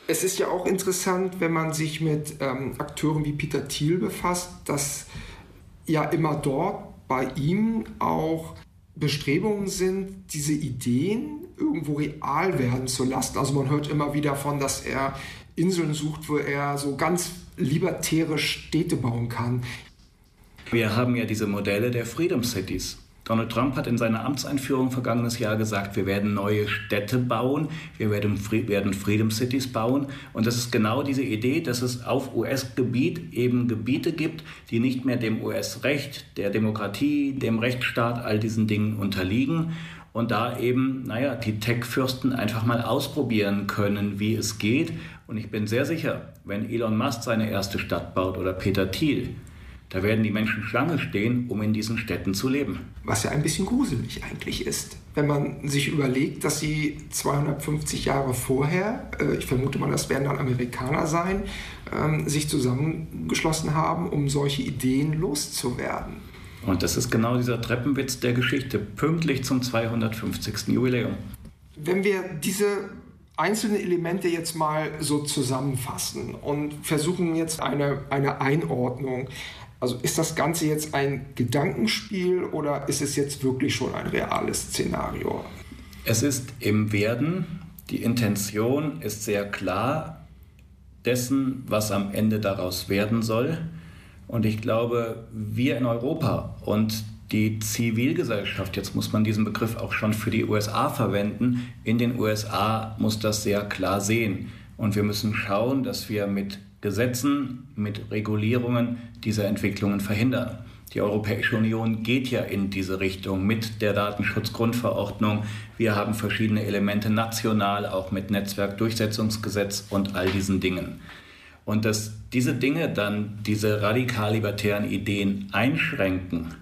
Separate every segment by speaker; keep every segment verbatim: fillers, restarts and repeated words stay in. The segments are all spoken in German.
Speaker 1: Es ist ja auch interessant, wenn man sich mit ähm, Akteuren wie Peter Thiel befasst, dass ja immer dort bei ihm auch Bestrebungen sind, diese Ideen irgendwo real werden zu lassen. Also man hört immer wieder davon, dass er Inseln sucht, wo er so ganz libertäre Städte bauen kann.
Speaker 2: Wir haben ja diese Modelle der Freedom Cities. Donald Trump hat in seiner Amtseinführung vergangenes Jahr gesagt, wir werden neue Städte bauen, wir werden, werden Freedom Cities bauen. Und das ist genau diese Idee, dass es auf U S-Gebiet eben Gebiete gibt, die nicht mehr dem U S-Recht, der Demokratie, dem Rechtsstaat, all diesen Dingen unterliegen. Und da eben, naja, die Tech-Fürsten einfach mal ausprobieren können, wie es geht. Und ich bin sehr sicher, wenn Elon Musk seine erste Stadt baut oder Peter Thiel, da werden die Menschen Schlange stehen, um in diesen Städten zu leben.
Speaker 1: Was ja ein bisschen gruselig eigentlich ist, wenn man sich überlegt, dass sie zweihundertfünfzig Jahre vorher, äh, ich vermute mal, das werden dann Amerikaner sein, ähm, sich zusammengeschlossen haben, um solche Ideen loszuwerden.
Speaker 2: Und das ist genau dieser Treppenwitz der Geschichte, pünktlich zum zweihundertfünfzigsten Jubiläum.
Speaker 1: Wenn wir diese einzelnen Elemente jetzt mal so zusammenfassen und versuchen jetzt eine, eine Einordnung, also ist das Ganze jetzt ein Gedankenspiel oder ist es jetzt wirklich schon ein reales Szenario?
Speaker 2: Es ist im Werden. Die Intention ist sehr klar dessen, was am Ende daraus werden soll. Und ich glaube, wir in Europa und die Zivilgesellschaft, jetzt muss man diesen Begriff auch schon für die U S A verwenden, in den U S A muss das sehr klar sehen. Und wir müssen schauen, dass wir mit Gesetzen, mit Regulierungen diese Entwicklungen verhindern. Die Europäische Union geht ja in diese Richtung mit der Datenschutzgrundverordnung. Wir haben verschiedene Elemente national, auch mit Netzwerkdurchsetzungsgesetz und all diesen Dingen. Und dass diese Dinge dann diese radikal-libertären Ideen einschränken,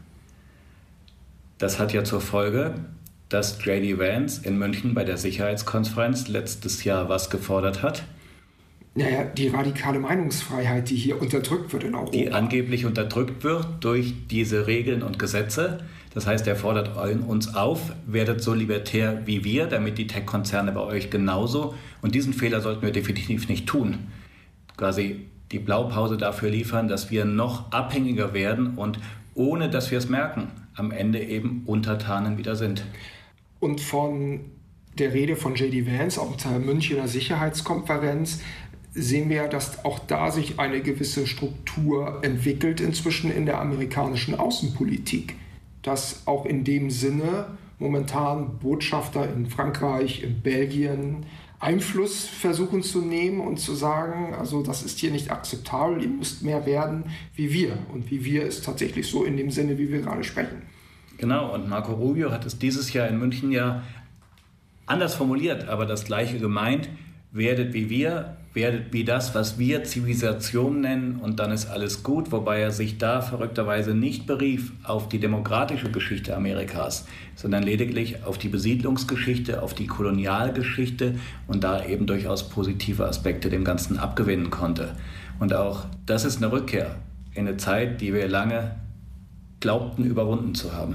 Speaker 2: das hat ja zur Folge, dass J D Vance in München bei der Sicherheitskonferenz letztes Jahr was gefordert hat.
Speaker 1: Naja, die radikale Meinungsfreiheit, die hier unterdrückt wird in Europa.
Speaker 2: Die angeblich unterdrückt wird durch diese Regeln und Gesetze. Das heißt, er fordert uns auf, werdet so libertär wie wir, damit die Tech-Konzerne bei euch genauso. Und diesen Fehler sollten wir definitiv nicht tun. Quasi die Blaupause dafür liefern, dass wir noch abhängiger werden und ohne, dass wir es merken, am Ende eben Untertanen wieder sind.
Speaker 1: Und von der Rede von J D Vance auf der Münchner Sicherheitskonferenz sehen wir, dass auch da sich eine gewisse Struktur entwickelt inzwischen in der amerikanischen Außenpolitik. Dass auch in dem Sinne momentan Botschafter in Frankreich, in Belgien Einfluss versuchen zu nehmen und zu sagen, also das ist hier nicht akzeptabel, ihr müsst mehr werden wie wir. Und wie wir ist tatsächlich so in dem Sinne, wie wir gerade sprechen.
Speaker 2: Genau, und Marco Rubio hat es dieses Jahr in München ja anders formuliert, aber das Gleiche gemeint. Werdet wie wir, werdet wie das, was wir Zivilisation nennen und dann ist alles gut, wobei er sich da verrückterweise nicht berief auf die demokratische Geschichte Amerikas, sondern lediglich auf die Besiedlungsgeschichte, auf die Kolonialgeschichte und da eben durchaus positive Aspekte dem Ganzen abgewinnen konnte. Und auch das ist eine Rückkehr in eine Zeit, die wir lange glaubten, überwunden zu haben.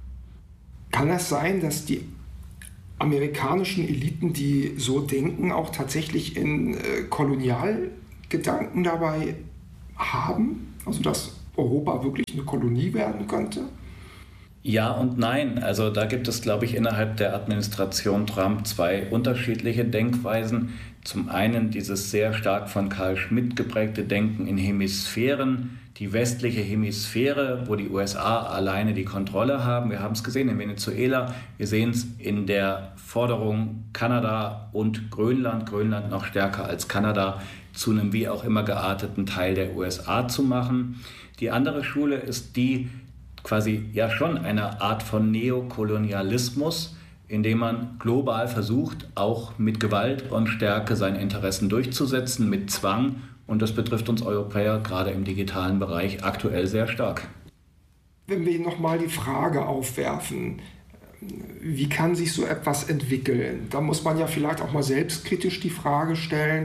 Speaker 1: Kann das sein, dass die amerikanischen Eliten, die so denken, auch tatsächlich in äh, Kolonialgedanken dabei haben? Also dass Europa wirklich eine Kolonie werden könnte?
Speaker 2: Ja und nein. Also da gibt es, glaube ich, innerhalb der Administration Trump zwei unterschiedliche Denkweisen. Zum einen dieses sehr stark von Carl Schmitt geprägte Denken in Hemisphären, die westliche Hemisphäre, wo die U S A alleine die Kontrolle haben. Wir haben es gesehen in Venezuela, wir sehen es in der Forderung, Kanada und Grönland, Grönland noch stärker als Kanada, zu einem wie auch immer gearteten Teil der U S A zu machen. Die andere Schule ist die quasi ja schon eine Art von Neokolonialismus, indem man global versucht, auch mit Gewalt und Stärke seine Interessen durchzusetzen, mit Zwang. Und das betrifft uns Europäer gerade im digitalen Bereich aktuell sehr stark.
Speaker 1: Wenn wir nochmal die Frage aufwerfen, wie kann sich so etwas entwickeln? Da muss man ja vielleicht auch mal selbstkritisch die Frage stellen,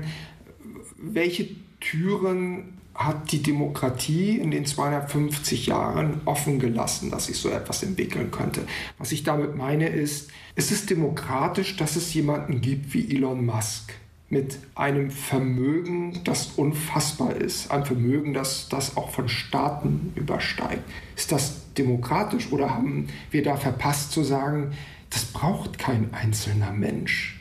Speaker 1: welche Türen hat die Demokratie in den zweihundertfünfzig Jahren offen gelassen, dass sich so etwas entwickeln könnte. Was ich damit meine ist, ist es demokratisch, dass es jemanden gibt wie Elon Musk, mit einem Vermögen, das unfassbar ist, ein Vermögen, das, das auch von Staaten übersteigt. Ist das demokratisch oder haben wir da verpasst zu sagen, das braucht kein einzelner Mensch?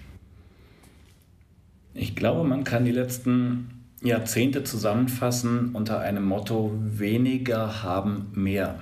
Speaker 2: Ich glaube, man kann die letzten Jahrzehnte zusammenfassen unter einem Motto: weniger haben mehr.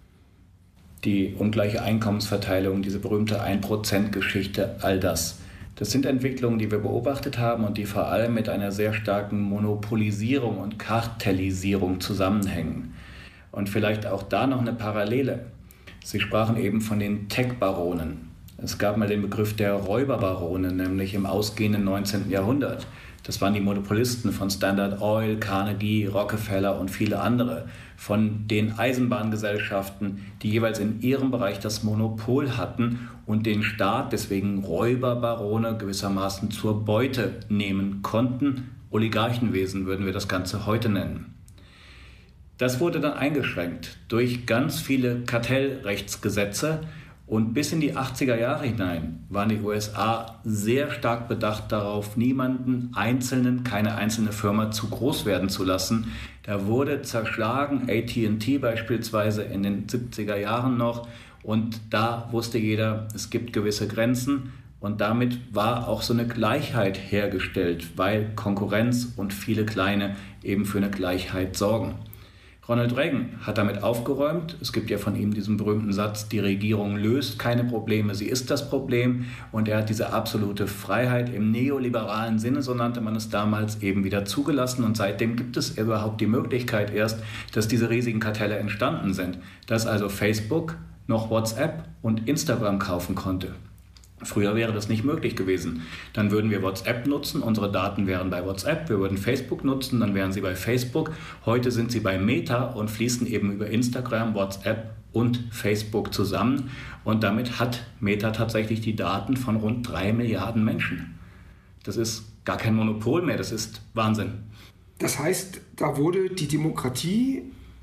Speaker 2: Die ungleiche Einkommensverteilung, diese berühmte ein Prozent Geschichte, all das. Das sind Entwicklungen, die wir beobachtet haben und die vor allem mit einer sehr starken Monopolisierung und Kartellisierung zusammenhängen. Und vielleicht auch da noch eine Parallele. Sie sprachen eben von den Tech-Baronen. Es gab mal den Begriff der Räuberbarone, nämlich im ausgehenden neunzehnten Jahrhundert. Das waren die Monopolisten von Standard Oil, Carnegie, Rockefeller und viele andere, von den Eisenbahngesellschaften, die jeweils in ihrem Bereich das Monopol hatten und den Staat, deswegen Räuberbarone, gewissermaßen zur Beute nehmen konnten. Oligarchenwesen würden wir das Ganze heute nennen. Das wurde dann eingeschränkt durch ganz viele Kartellrechtsgesetze. Und bis in die achtziger Jahre hinein waren die U S A sehr stark bedacht darauf, niemanden Einzelnen, keine einzelne Firma zu groß werden zu lassen. Da wurde zerschlagen, A T und T beispielsweise in den siebziger Jahren noch. Und da wusste jeder, es gibt gewisse Grenzen. Und damit war auch so eine Gleichheit hergestellt, weil Konkurrenz und viele Kleine eben für eine Gleichheit sorgen. Ronald Reagan hat damit aufgeräumt. Es gibt ja von ihm diesen berühmten Satz, die Regierung löst keine Probleme, sie ist das Problem. Und er hat diese absolute Freiheit im neoliberalen Sinne, so nannte man es damals, eben wieder zugelassen. Und seitdem gibt es überhaupt die Möglichkeit erst, dass diese riesigen Kartelle entstanden sind. Dass also Facebook noch WhatsApp und Instagram kaufen konnte. Früher wäre das nicht möglich gewesen. Dann würden wir WhatsApp nutzen, unsere Daten wären bei WhatsApp, wir würden Facebook nutzen, dann wären sie bei Facebook. Heute sind sie bei Meta und fließen eben über Instagram, WhatsApp und Facebook zusammen. Und damit hat Meta tatsächlich die Daten von rund drei Milliarden Menschen. Das ist gar kein Monopol mehr, das ist Wahnsinn.
Speaker 1: Das heißt, da wurde die Demokratie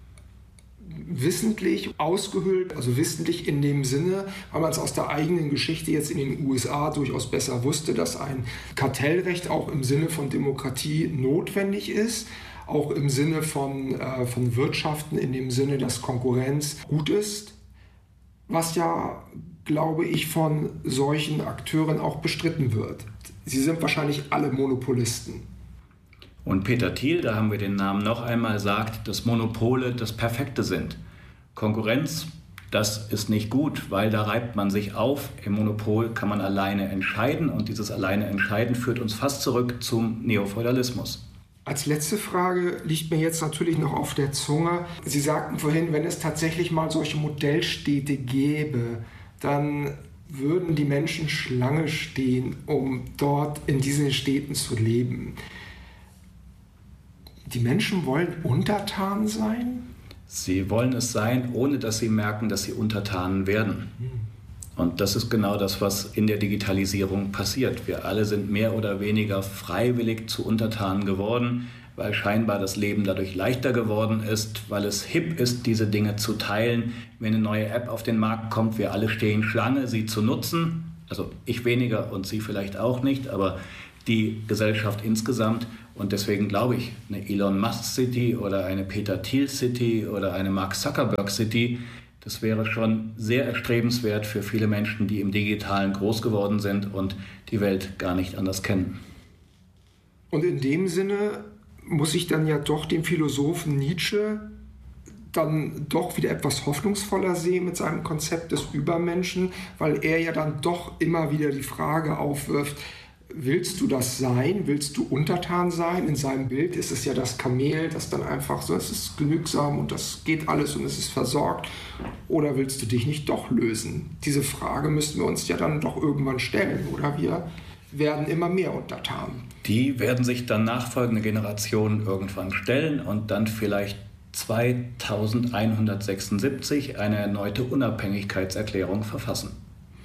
Speaker 1: wissentlich ausgehöhlt, also wissentlich in dem Sinne, weil man es aus der eigenen Geschichte jetzt in den U S A durchaus besser wusste, dass ein Kartellrecht auch im Sinne von Demokratie notwendig ist, auch im Sinne von, äh, von Wirtschaften, in dem Sinne, dass Konkurrenz gut ist, was ja, glaube ich, von solchen Akteuren auch bestritten wird. Sie sind wahrscheinlich alle Monopolisten.
Speaker 2: Und Peter Thiel, da haben wir den Namen noch einmal, sagt, dass Monopole das Perfekte sind. Konkurrenz, das ist nicht gut, weil da reibt man sich auf. Im Monopol kann man alleine entscheiden und dieses alleine Entscheiden führt uns fast zurück zum Neofeudalismus.
Speaker 1: Als letzte Frage liegt mir jetzt natürlich noch auf der Zunge. Sie sagten vorhin, wenn es tatsächlich mal solche Modellstädte gäbe, dann würden die Menschen Schlange stehen, um dort in diesen Städten zu leben. Die Menschen wollen untertan sein?
Speaker 2: Sie wollen es sein, ohne dass sie merken, dass sie Untertanen werden. Und das ist genau das, was in der Digitalisierung passiert. Wir alle sind mehr oder weniger freiwillig zu Untertanen geworden, weil scheinbar das Leben dadurch leichter geworden ist, weil es hip ist, diese Dinge zu teilen. Wenn eine neue App auf den Markt kommt, wir alle stehen Schlange, sie zu nutzen. Also ich weniger und Sie vielleicht auch nicht, aber die Gesellschaft insgesamt. Und deswegen glaube ich, eine Elon Musk City oder eine Peter Thiel City oder eine Mark Zuckerberg City, das wäre schon sehr erstrebenswert für viele Menschen, die im Digitalen groß geworden sind und die Welt gar nicht anders kennen.
Speaker 1: Und in dem Sinne muss ich dann ja doch den Philosophen Nietzsche dann doch wieder etwas hoffnungsvoller sehen mit seinem Konzept des Übermenschen, weil er ja dann doch immer wieder die Frage aufwirft, willst du das sein? Willst du untertan sein? In seinem Bild ist es ja das Kamel, das dann einfach so, es ist genügsam und das geht alles und es ist versorgt. Oder willst du dich nicht doch lösen? Diese Frage müssten wir uns ja dann doch irgendwann stellen, oder? Wir werden immer mehr untertan.
Speaker 2: Die werden sich dann nachfolgende Generationen irgendwann stellen und dann vielleicht zweitausendeinhundertsechsundsiebzig eine erneute Unabhängigkeitserklärung verfassen.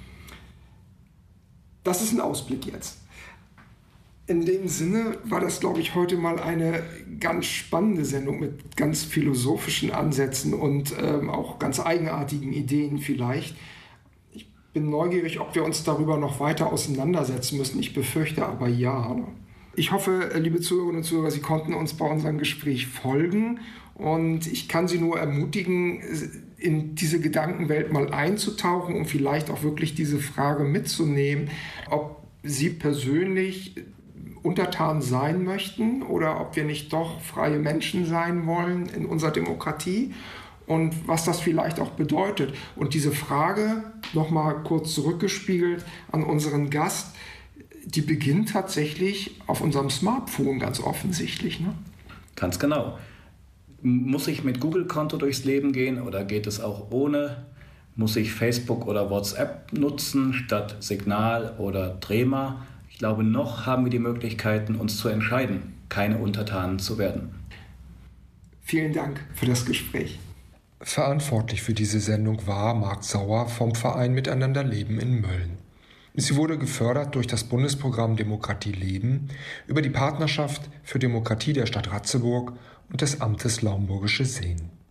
Speaker 1: Das ist ein Ausblick jetzt. In dem Sinne war das, glaube ich, heute mal eine ganz spannende Sendung mit ganz philosophischen Ansätzen und ähm, auch ganz eigenartigen Ideen vielleicht. Ich bin neugierig, ob wir uns darüber noch weiter auseinandersetzen müssen. Ich befürchte aber ja. Ich hoffe, liebe Zuhörerinnen und Zuhörer, Sie konnten uns bei unserem Gespräch folgen und ich kann Sie nur ermutigen, in diese Gedankenwelt mal einzutauchen und vielleicht auch wirklich diese Frage mitzunehmen, ob Sie persönlich untertan sein möchten oder ob wir nicht doch freie Menschen sein wollen in unserer Demokratie und was das vielleicht auch bedeutet. Und diese Frage, nochmal kurz zurückgespiegelt an unseren Gast, die beginnt tatsächlich auf unserem Smartphone ganz offensichtlich. Ne?
Speaker 2: Ganz genau. Muss ich mit Google-Konto durchs Leben gehen oder geht es auch ohne? Muss ich Facebook oder WhatsApp nutzen statt Signal oder Trema? Ich glaube, noch haben wir die Möglichkeiten, uns zu entscheiden, keine Untertanen zu werden.
Speaker 1: Vielen Dank für das Gespräch. Verantwortlich für diese Sendung war Marc Sauer vom Verein Miteinander Leben in Mölln. Sie wurde gefördert durch das Bundesprogramm Demokratie Leben über die Partnerschaft für Demokratie der Stadt Ratzeburg und des Amtes Laumburgische Seen.